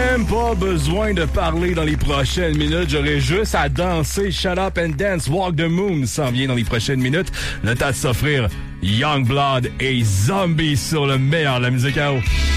même pas besoin de parler dans les prochaines minutes. J'aurai juste à danser. Shut Up and Dance, Walk the Moon s'en vient dans les prochaines minutes. Le temps de s'offrir Youngblood et Zombie sur le meilleur de la musique à eau.